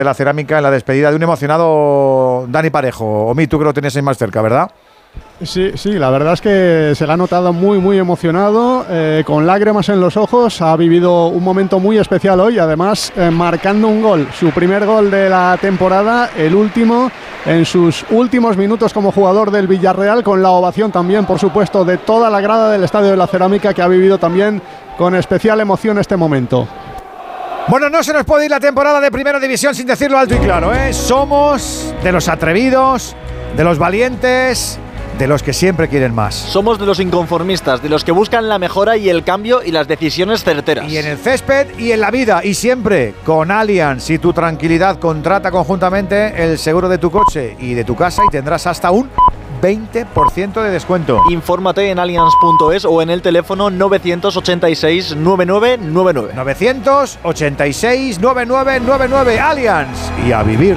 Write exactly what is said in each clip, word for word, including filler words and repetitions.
de la cerámica en la despedida de un emocionado Dani Parejo. Omi, tú que lo tenías ahí más cerca, ¿verdad? Sí, sí, la verdad es que se le ha notado muy, muy emocionado, eh, con lágrimas en los ojos. Ha vivido un momento muy especial hoy, además eh, marcando un gol, su primer gol de la temporada, el último en sus últimos minutos como jugador del Villarreal, con la ovación también, por supuesto, de toda la grada del Estadio de la Cerámica, que ha vivido también con especial emoción este momento. Bueno, no se nos puede ir la temporada de Primera División sin decirlo alto y claro, ¿eh? Somos de los atrevidos, de los valientes, de los que siempre quieren más. Somos de los inconformistas, de los que buscan la mejora y el cambio y las decisiones certeras. Y en el césped y en la vida, y siempre con Allianz y tu tranquilidad. Contrata conjuntamente el seguro de tu coche y de tu casa y tendrás hasta un veinte por ciento de descuento. Infórmate en allianz punto es o en el teléfono novecientos ochenta y seis, noventa y nueve noventa y nueve. novecientos ochenta y seis, noventa y nueve noventa y nueve. Allianz. Y a vivir.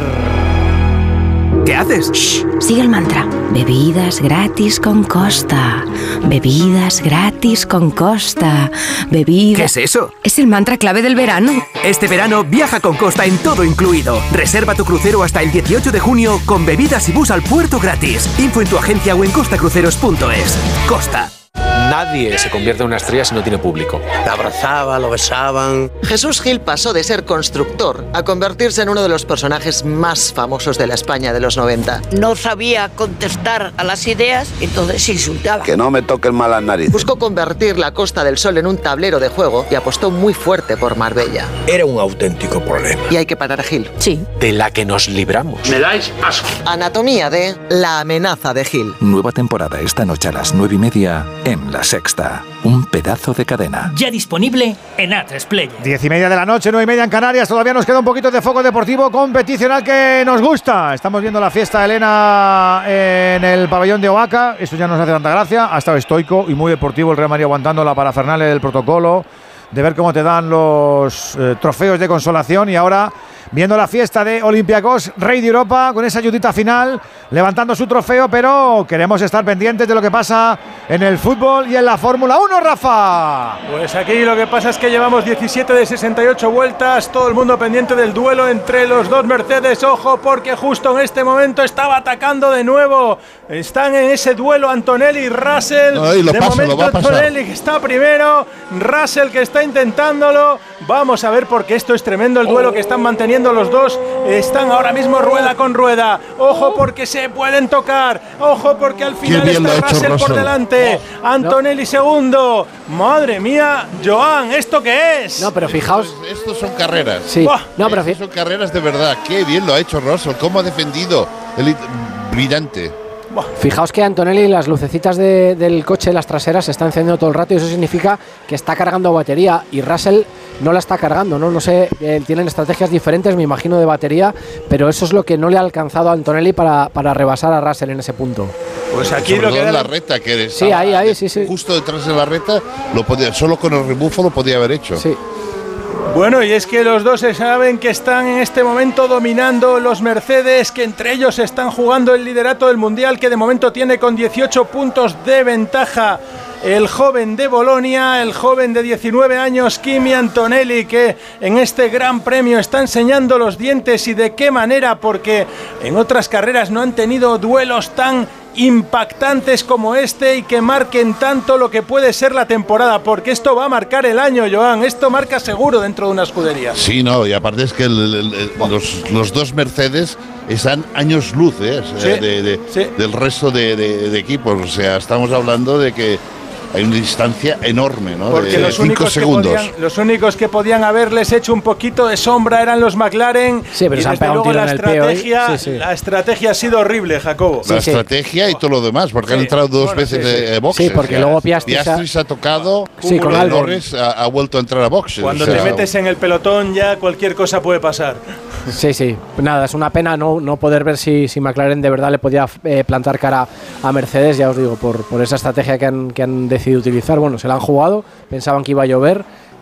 ¿Qué haces? Shh, sigue el mantra. Bebidas gratis con Costa. Bebidas gratis con Costa. Bebidas... ¿Qué es eso? Es el mantra clave del verano. Este verano viaja con Costa en todo incluido. Reserva tu crucero hasta el dieciocho de junio con bebidas y bus al puerto gratis. Info en tu agencia o en costacruceros punto es. Costa. Nadie se convierte en una estrella si no tiene público. La abrazaba, lo besaban. Jesús Gil pasó de ser constructor a convertirse en uno de los personajes más famosos de la España de los noventa. No sabía contestar a las ideas, entonces insultaba. Que no me toquen mal las narices. Buscó convertir la Costa del Sol en un tablero de juego y apostó muy fuerte por Marbella. Era un auténtico problema. Y hay que parar a Gil. Sí. De la que nos libramos. Me dais asco. Anatomía de La amenaza de Gil. Nueva temporada esta noche a las nueve y media en La Sexta. Un pedazo de cadena. Ya disponible en A tres Player. Diez y media de la noche, nueve y media en Canarias. Todavía nos queda un poquito de foco deportivo competicional que nos gusta. Estamos viendo la fiesta de Elena en el pabellón de Oaca. Eso ya nos hace tanta gracia. Ha estado estoico y muy deportivo el Real Madrid aguantando la parafernalia del protocolo, de ver cómo te dan los eh, trofeos de consolación. Y ahora viendo la fiesta de Olympiacos, rey de Europa, con esa ayudita final, levantando su trofeo, pero queremos estar pendientes de lo que pasa en el fútbol y en la Fórmula uno, Rafa. Pues aquí lo que pasa es que llevamos diecisiete de sesenta y ocho vueltas, todo el mundo pendiente del duelo entre los dos Mercedes. Ojo, porque justo en este momento estaba atacando de nuevo. Están en ese duelo Antonelli y Russell. Ay, lo de pasa, momento lo va a pasar. Antonelli que está primero, Russell que está intentándolo. Vamos a ver, porque esto es tremendo el duelo que están manteniendo los dos. Están ahora mismo rueda con rueda. Ojo, porque se pueden tocar. Ojo, porque al final está Russell, Russell por delante. Oh, Antonelli no. segundo. Madre mía, Joan, ¿esto qué es? No, pero fijaos. Estos son carreras. Sí. Oh, no, pero estos son carreras de verdad. Qué bien lo ha hecho Russell. Cómo ha defendido. El brillante. Fijaos que Antonelli, las lucecitas de, del coche, las traseras, se están encendiendo todo el rato y eso significa que está cargando batería y Russell no la está cargando, ¿no? No sé, eh, tienen estrategias diferentes, me imagino, de batería, pero eso es lo que no le ha alcanzado a Antonelli para, para rebasar a Russell en ese punto. Pues aquí Sobre lo que en la recta, que sí, ahí, ahí, sí, sí. Justo detrás de la recta, lo podía, solo con el rebufo lo podía haber hecho. Sí. Bueno, y es que los dos se saben que están en este momento dominando los Mercedes, que entre ellos están jugando el liderato del Mundial, que de momento tiene con dieciocho puntos de ventaja el joven de Bolonia, el joven de diecinueve años, Kimi Antonelli, que en este gran premio está enseñando los dientes. Y de qué manera, porque en otras carreras no han tenido duelos tan impactantes como este y que marquen tanto lo que puede ser la temporada, porque esto va a marcar el año, Joan. Esto marca seguro dentro de una escudería. Sí, no, y aparte es que el, el, el, los, los dos Mercedes están años luz ¿eh? sí, de, de, sí. del resto de, de, de equipos. O sea, estamos hablando de que hay una distancia enorme, ¿no? Porque de los únicos, segundos. Que podían, los únicos que podían haberles hecho un poquito de sombra eran los McLaren. Sí, pero y se han pegado luego un tiro la en el estrategia, pie hoy. Sí, sí. La estrategia ha sido horrible, Jacobo. La sí, estrategia sí. y todo lo demás, porque sí. han entrado dos bueno, veces sí, sí. de boxes. Sí, porque o sea, luego Piastri, Piastri se ha tocado, sí, con Norris ha, ha vuelto a entrar a boxes. Cuando o sea, te metes en el pelotón ya cualquier cosa puede pasar. Sí, sí. Nada, es una pena no, no poder ver si, si McLaren de verdad le podía eh, plantar cara a Mercedes, ya os digo, por, por esa estrategia que han, que han decidido utilizar. Bueno, se la han jugado, pensaban que iba a llover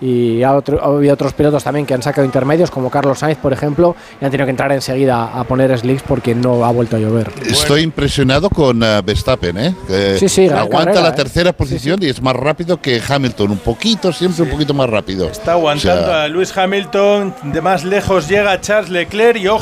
y ha, otro, ha habido otros pilotos también que han sacado intermedios, como Carlos Sainz, por ejemplo, y han tenido que entrar enseguida a poner slicks porque no ha vuelto a llover. Estoy impresionado con uh, Verstappen, ¿eh? Que sí, sí, aguanta carrera, la ¿eh? tercera posición sí, sí. y es más rápido que Hamilton, un poquito, siempre sí. un poquito más rápido. Está aguantando o sea, a Lewis Hamilton, de más lejos llega Charles Leclerc y ojo